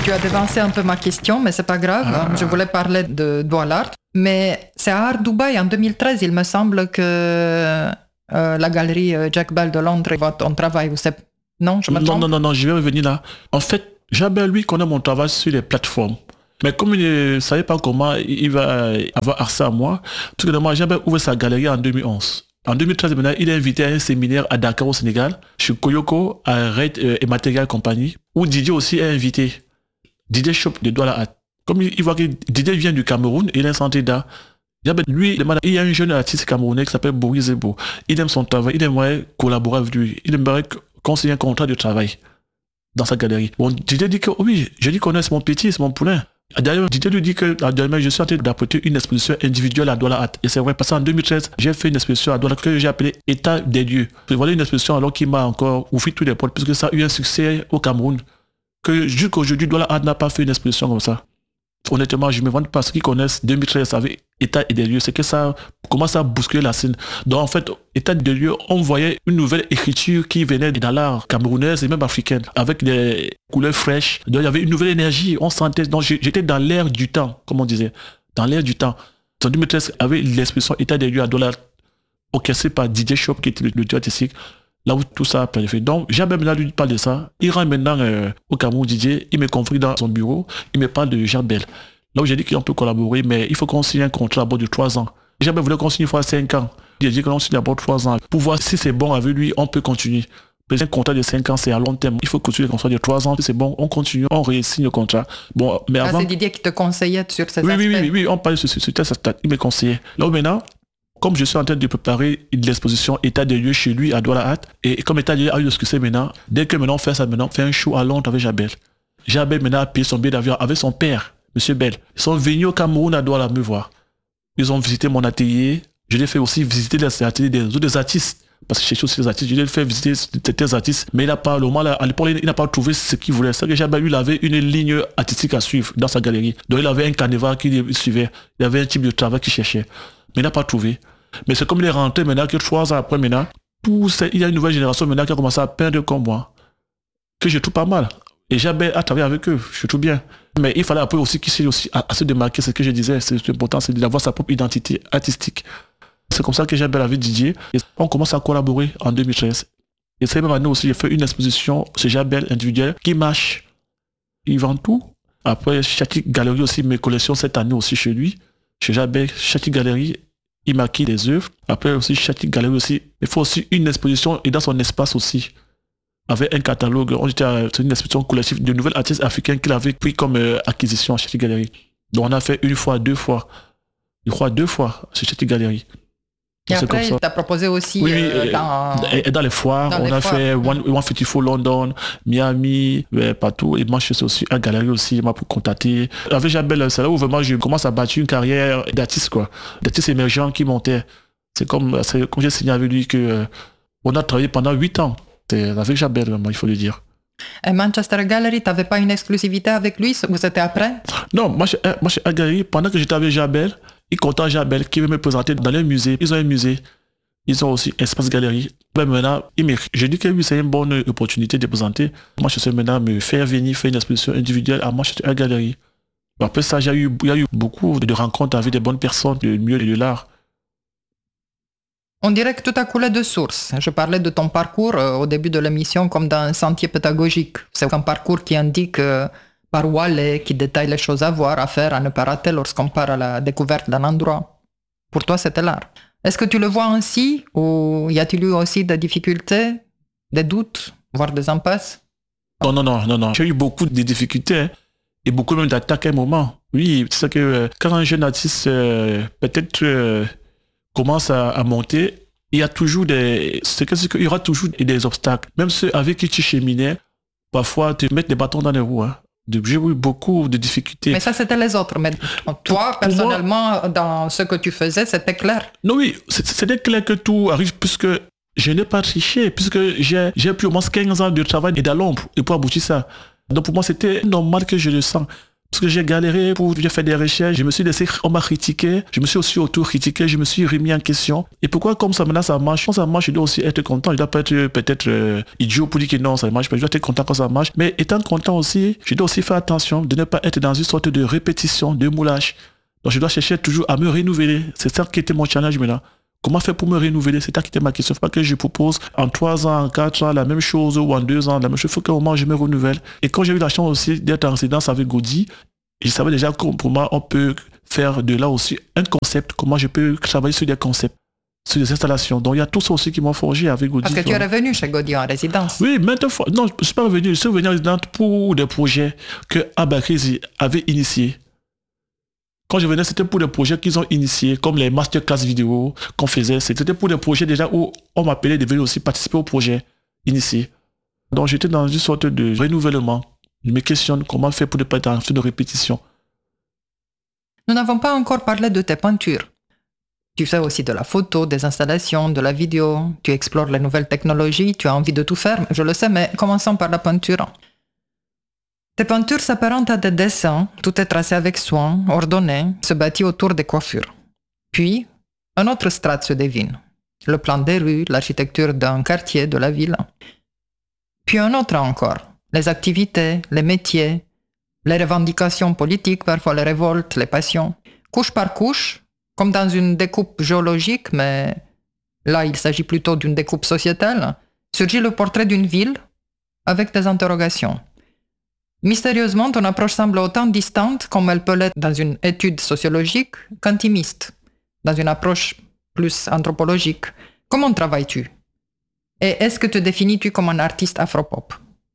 Tu as devancé un peu ma question, mais c'est pas grave. Je voulais parler de Douala Art. Mais c'est à Art Dubaï, en 2013, il me semble que la galerie Jack Bell de Londres voit ton travail. Non, je me trompe? Non, je vais revenir là. En fait, Jabel, lui, connaît mon travail sur les plateformes. Mais comme il ne savait pas comment il va avoir accès à moi, tout simplement, Jabel ouvre sa galerie en 2011. En 2013, maintenant, il est invité à un séminaire à Dakar au Sénégal, chez Koyoko, à Red et Material Company, où Didier aussi est invité. Didier Shop de Douala Art. Comme il voit que Didier vient du Cameroun, il est un centre d'art. Lui, il y a un jeune artiste camerounais qui s'appelle Boris Zebo. Il aime son travail, il aimerait collaborer avec lui. Il aimerait qu'on signe un contrat de travail dans sa galerie. Bon, Didier dit que oui, je dis qu'on est mon petit, c'est mon poulain. D'ailleurs, Didier lui dit que je suis en train d'apporter une exposition individuelle à Douala Art. Et c'est vrai, parce qu'en 2013, j'ai fait une exposition à Douala que j'ai appelée État des lieux. Voilà une exposition alors qu'il m'a encore ouvert tous les portes, puisque ça a eu un succès au Cameroun. Que jusqu'aujourd'hui, Douala Art n'a pas fait une exposition comme ça. Honnêtement, je me vante parce qu'ils connaissent 2013 avec État et des lieux. C'est que ça commence à bousculer la scène. Donc en fait, État des lieux, on voyait une nouvelle écriture qui venait dans l'art camerounaise et même africaine, avec des couleurs fraîches. Donc il y avait une nouvelle énergie. On sentait. Donc j'étais dans l'air du temps, comme on disait. Dans l'air du temps. En 2013, avec l'expression État des lieux à $, orchestré par Didier Shop, qui était le directeur artistique. Là où tout ça a planifié. Donc, jamais maintenant lui parle de ça. Il rentre maintenant au Cameroun, Didier. Il me confie dans son bureau. Il me parle de Jabel. Là où j'ai dit qu'on peut collaborer, mais il faut qu'on signe un contrat à bord de 3 ans. Jabel voulait qu'on signe une fois 5 ans. Il a dit qu'on signe à bord de 3 ans. Pour voir si c'est bon avec lui, on peut continuer. Mais un contrat de 5 ans, c'est à long terme. Il faut continuer le contrat de 3 ans. Si c'est bon, on continue, on résigne le contrat. Bon, mais avant... c'est Didier qui te conseillait sur ces aspects. Oui, on parlait sur ça. Il me conseillait. Là où maintenant, comme je suis en train de préparer l'exposition État des lieux chez lui à Douala Art, et comme État des lieux a eu le succès maintenant, dès que maintenant on fait ça, maintenant, on fait un show à Londres avec Jabel. Jabel maintenant a payé son billet d'avion avec son père, Monsieur Bell. Ils sont venus au Cameroun à Douala me voir. Ils ont visité mon atelier. Je l'ai fait aussi visiter les ateliers des autres artistes. Parce que je cherche aussi les artistes. Je l'ai fait visiter certains artistes. Mais il n'a pas, à l'époque, il n'a pas trouvé ce qu'il voulait. C'est que Jabel, lui, il avait une ligne artistique à suivre dans sa galerie. Donc il avait un carnaval qu'il suivait. Il avait un type de travail qu'il cherchait. Mais il n'a pas trouvé. Mais c'est comme il est rentré maintenant, que 3 ans après maintenant, il y a une nouvelle génération maintenant qui a commencé à peindre comme moi. Que je trouve pas mal. Et Jabel a travaillé avec eux, je trouve bien. Mais il fallait après aussi qu'il s'est aussi à se démarquer, c'est ce que je disais, c'est important, c'est d'avoir sa propre identité artistique. C'est comme ça que Jabel avait Didier. Et on commence à collaborer en 2013. Et cette même année aussi, j'ai fait une exposition chez Jabel individuelle qui marche. Il vend tout. Après, Chatik Galerie aussi, mes collections cette année aussi chez lui. Chez Jabel, Chatik Galerie, il maquille des œuvres. Après aussi, Chatik Galerie aussi. Il faut aussi une exposition et dans son espace aussi. Avec un catalogue, on était à une exposition collective de nouvelles artistes africains qu'il avait pris comme acquisition à Chatik Galerie. Donc on a fait une fois, 2 fois. Je crois 2 fois chez Chatik Galerie. Et après, il t'a proposé aussi dans les foires. On a fait 154 London, Miami, partout. Et moi, je suis aussi à Galerie aussi, il m'a contacté. Avec Jabel, c'est là où vraiment je commence à bâtir une carrière d'artiste, quoi. D'artiste émergent qui montait. C'est comme j'ai signé avec lui que on a travaillé pendant 8 ans. C'est avec Jabel, vraiment, il faut le dire. Et Manchester Gallery, tu n'avais pas une exclusivité avec lui ou c'était après? Non, moi, je suis à Galerie, pendant que j'étais avec Jabel, il contacte Jabel qui veut me présenter dans leur musée. Ils ont un musée. Ils ont aussi Espace Galerie. Ben maintenant, je dis que oui, c'est une bonne opportunité de présenter. Moi, je sais maintenant me faire venir faire une exposition individuelle à Manchester Gallery. Après ça, il y a eu beaucoup de rencontres avec des bonnes personnes du milieu de l'art. On dirait que tout a coulé de source. Je parlais de ton parcours au début de l'émission comme d'un sentier pédagogique. C'est un parcours qui indique par où aller, qui détaille les choses à voir, à faire, à ne pas rater lorsqu'on part à la découverte d'un endroit. Pour toi, c'était l'art. Est-ce que tu le vois ainsi ou y a-t-il eu aussi des difficultés, des doutes, voire des impasses? Non. J'ai eu beaucoup de difficultés hein, et beaucoup même d'attaques à un moment. Oui, c'est que quand un jeune artiste peut-être commence à monter, il y a toujours il y aura toujours des obstacles. Même ceux avec qui tu cheminais, parfois te mettent des bâtons dans les roues. Hein. J'ai eu beaucoup de difficultés. Mais ça, c'était les autres. Mais toi, personnellement, dans ce que tu faisais, c'était clair. Non, oui, c'était clair que tout arrive puisque je n'ai pas triché, puisque j'ai plus au moins 15 ans de travail et dans l'ombre et pour aboutir ça. Donc pour moi, c'était normal que je le sens. Parce que j'ai galéré j'ai fait des recherches, je me suis laissé, on m'a critiqué, je me suis aussi auto-critiqué, je me suis remis en question. Et pourquoi comme ça maintenant ça marche, quand ça marche, je dois aussi être content. Je dois pas être peut-être idiot pour dire que non, ça marche pas. Je dois être content quand ça marche. Mais étant content aussi, je dois aussi faire attention de ne pas être dans une sorte de répétition, de moulage. Donc je dois chercher toujours à me renouveler. C'est ça qui était mon challenge maintenant. Comment faire pour me renouveler? C'est ça qui était ma question. Il faut pas que je propose en 3 ans, en 4 ans la même chose ou en 2 ans la même chose. Il faut qu'au moment je me renouvelle. Et quand j'ai eu la chance aussi d'être en résidence avec Gaudi, je savais déjà que pour moi, on peut faire de là aussi un concept. Comment je peux travailler sur des concepts, sur des installations. Donc il y a tout ça aussi qui m'ont forgé avec Gaudi. Parce que tu es revenu chez Gaudi en résidence. Oui, maintes fois. Non, je ne suis pas revenu. Je suis revenu en résidence pour des projets que Abakrizi avait initiés. Quand je venais, c'était pour des projets qu'ils ont initiés, comme les masterclass vidéo qu'on faisait. C'était pour des projets déjà où on m'appelait de venir aussi participer au projet initié. Donc j'étais dans une sorte de renouvellement. Je me questionne comment faire pour ne pas être dans une de répétition. Nous n'avons pas encore parlé de tes peintures. Tu fais aussi de la photo, des installations, de la vidéo. Tu explores les nouvelles technologies, tu as envie de tout faire, je le sais, mais commençons par la peinture. Tes peintures s'apparentent à des dessins, tout est tracé avec soin, ordonné, se bâtit autour des coiffures. Puis, un autre strate se devine. Le plan des rues, l'architecture d'un quartier, de la ville. Puis un autre encore. Les activités, les métiers, les revendications politiques, parfois les révoltes, les passions. Couche par couche, comme dans une découpe géologique, mais là il s'agit plutôt d'une découpe sociétale, surgit le portrait d'une ville avec des interrogations. Mystérieusement, ton approche semble autant distante comme elle peut l'être dans une étude sociologique qu'intimiste, dans une approche plus anthropologique. Comment travailles-tu? Et est-ce que te définis-tu comme un artiste afropop?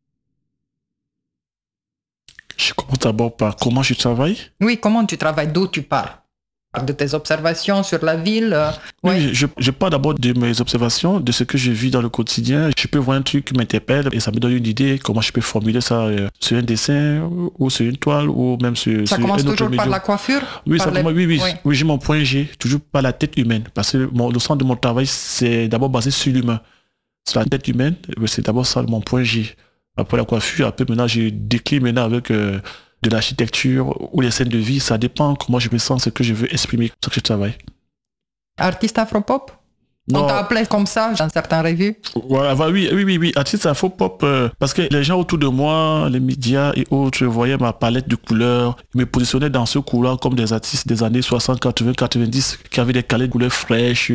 Je commence d'abord par comment je travaille. Oui, comment tu travailles? D'où tu pars? De tes observations sur la ville? Oui, je pars d'abord de mes observations, de ce que je vis dans le quotidien. Je peux voir un truc qui m'interpelle et ça me donne une idée comment je peux formuler ça sur un dessin ou sur une toile ou même sur ça sur commence un autre toujours médium. par la coiffure? Oui, Oui. oui, j'ai mon point G, toujours par la tête humaine. Parce que le centre de mon travail, c'est d'abord basé sur l'humain. Sur la tête humaine, c'est d'abord ça mon point G. Après la coiffure, après maintenant, je décline maintenant avec de l'architecture ou les scènes de vie. Ça dépend comment je me sens, ce que je veux exprimer, ce que je travaille. Artiste afropop? Non. On t'a appelé comme ça dans certaines revues? Voilà, oui, artiste afro-pop, parce que les gens autour de moi, les médias et autres, voyaient ma palette de couleurs, ils me positionnaient dans ce couleur comme des artistes des années 60, 80, 90, qui avaient des palettes de couleurs fraîches,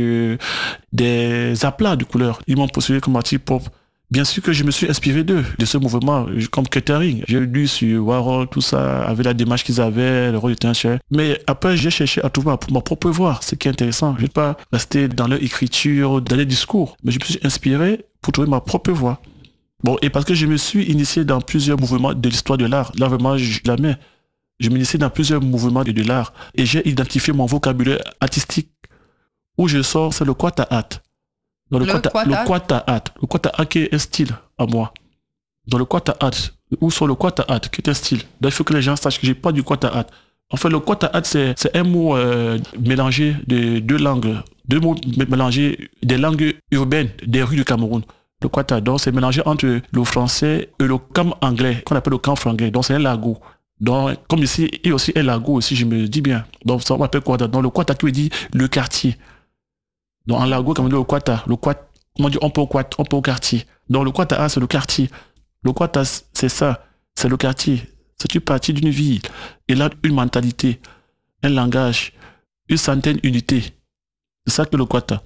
des aplats de couleurs. Ils m'ont positionné comme artiste pop. Bien sûr que je me suis inspiré d'eux, de ce mouvement, comme Kettering. J'ai lu sur Warhol, tout ça, avec la démarche qu'ils avaient, le rôle de Tincher. Mais après, j'ai cherché à trouver ma propre voix, ce qui est intéressant. Je ne vais pas rester dans leur écriture, dans les discours, mais je me suis inspiré pour trouver ma propre voix. Bon, et parce que je me suis initié dans plusieurs mouvements de l'histoire de l'art. Là, vraiment, je la mets. Je m'initie dans plusieurs mouvements de l'art. Et j'ai identifié mon vocabulaire artistique. Où je sors, c'est le Kwata Art. Dans le Kwata Art qui est un style à moi. Dans le Kwata Art, ou sur le Kwata Art qui est un style. Donc il faut que les gens sachent que j'ai pas du Kwata Art. En fait, le Kwata Art, c'est un mot mélangé de deux langues. Deux mots mélangés des langues urbaines des rues du Cameroun. Le Kwata, donc c'est mélangé entre le français et le cam anglais, qu'on appelle le cam franglais. Donc c'est un lago. Donc, comme ici, il y a aussi un lago aussi, je me dis bien. Donc ça on appelle Kwata. Donc le Kwata qui veut dire le quartier. Donc en lago, comme on dit le Kwata, comment dire, on peut au quartier. Donc le Kwata, c'est le quartier. Le Kwata, c'est ça, c'est le quartier. C'est une partie d'une ville. Il a une mentalité, un langage, une certaine unité. C'est ça que le Kwata.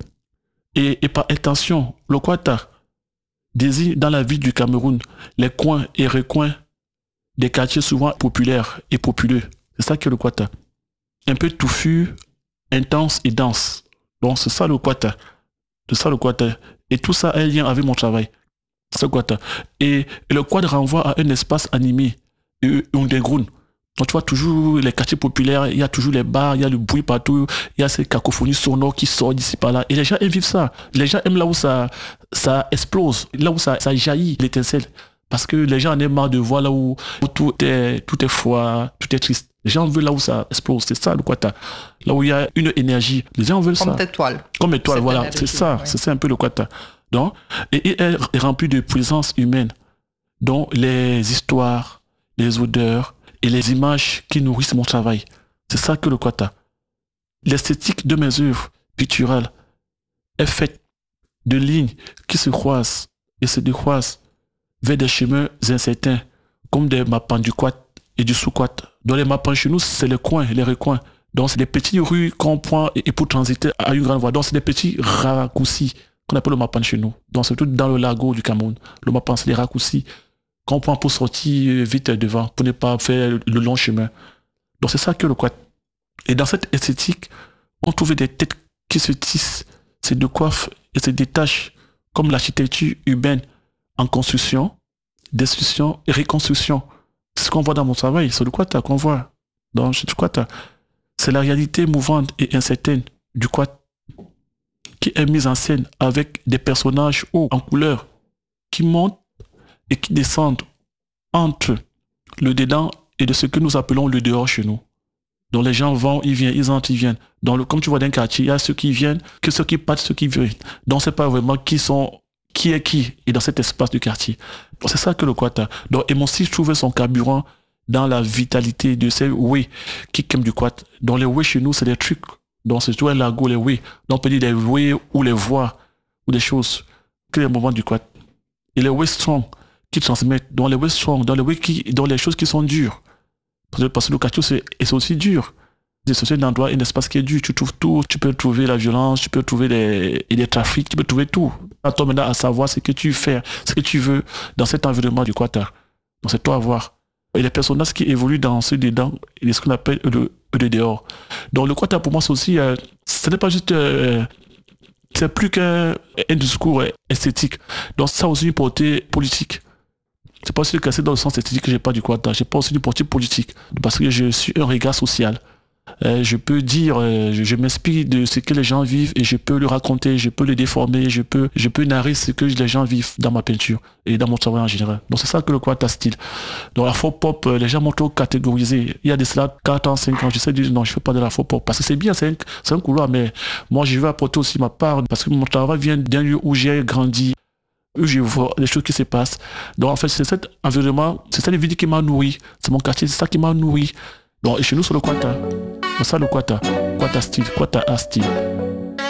Et par extension, le Kwata désigne dans la ville du Cameroun les coins et recoins des quartiers souvent populaires et populeux. C'est ça que le Kwata. Un peu touffu, intense et dense. Donc c'est ça le Kwata. C'est ça le Kwata. Et tout ça a un lien avec mon travail. C'est le Kwata. Et le Kwata renvoie à un espace animé, underground. Donc tu vois toujours les quartiers populaires, il y a toujours les bars, il y a le bruit partout, il y a ces cacophonie sonores qui sortent d'ici par là. Et les gens aiment vivre ça. Les gens aiment là où ça explose, là où ça jaillit, l'étincelle. Parce que les gens en aiment marre de voir là où tout est froid, tout est triste. Les gens veulent là où ça explose, c'est ça le Kwata. Là où il y a une énergie, les gens veulent ça. Comme étoile. Comme étoile, voilà, énergie, c'est ça, oui. C'est ça un peu le Kwata. Donc, et il est rempli de présence humaine, dont les histoires, les odeurs et les images qui nourrissent mon travail. C'est ça que le Quata. L'esthétique de mes œuvres picturales est faite de lignes qui se croisent et se décroisent vers des chemins incertains, comme des mappans du quat et du sous-quat. Dans les mappans chez nous, c'est les coins, les recoins. Donc, c'est des petites rues qu'on prend et pour transiter à une grande voie. Donc, c'est des petits raccourcis qu'on appelle le mappan chez nous. Donc, c'est tout dans le lago du Cameroun. Le mappan, c'est les raccourcis qu'on prend pour sortir vite devant, pour ne pas faire le long chemin. Donc, c'est ça que le quat. Et dans cette esthétique, on trouve des têtes qui se tissent, se décoiffent et se détachent, comme l'architecture urbaine en construction, destruction et reconstruction. C'est ce qu'on voit dans mon travail, c'est le quata qu'on voit dans le quata. C'est la réalité mouvante et incertaine du quat qui est mise en scène avec des personnages hauts en couleur qui montent et qui descendent entre le dedans et de ce que nous appelons le dehors chez nous. Donc les gens vont, ils viennent, ils entrent, ils viennent. Donc comme tu vois dans un quartier, il y a ceux qui viennent, que ceux qui partent, ceux qui viennent. Donc c'est pas vraiment qui est qui et dans cet espace du quartier. Donc c'est ça que le quata. Donc et mon style trouvait son carburant dans la vitalité de ces oui qui aiment du quat. Donc les oui chez nous, c'est des trucs. Donc c'est tout un lago, les oui. Donc on peut dire des oui ou les voix ou des choses que les moments du quat. Et les oui strong qui transmettent. Donc les oui strong, dans les oui dans les choses qui sont dures. Parce que le quartier, c'est aussi dur. C'est un endroit, un espace qui est dur. Tu trouves tout. Tu peux trouver la violence, tu peux trouver des trafics, tu peux trouver tout. À toi maintenant à savoir ce que tu fais, ce que tu veux dans cet environnement du Quata. Donc c'est toi à voir. Et les personnages qui évoluent dans ce dedans, et ce qu'on appelle le dehors. Donc le Quata pour moi c'est aussi, ce n'est pas juste, c'est plus qu'un discours esthétique. Donc ça a aussi une portée politique. C'est pas aussi le casser dans le sens esthétique que j'ai pas du quata. J'ai pas aussi une portée politique. Parce que je suis un regard social. Je peux dire, je m'inspire de ce que les gens vivent et je peux le raconter, je peux le déformer, je peux narrer ce que les gens vivent dans ma peinture et dans mon travail en général. Donc c'est ça que le quata style. Donc la faux pop, les gens m'ont trop catégorisé. Il y a de cela 4 ans, 5 ans, j'essaie de dire non, je fais pas de la faux pop. Parce que c'est bien, c'est un couloir, mais moi je veux apporter aussi ma part parce que mon travail vient d'un lieu où j'ai grandi, où je vois les choses qui se passent. Donc en fait, c'est cet environnement, c'est cette vie qui m'a nourri. C'est mon quartier, c'est ça qui m'a nourri. Donc et chez nous, c'est le quata. C'est ça le quata. Quata style, quata art style.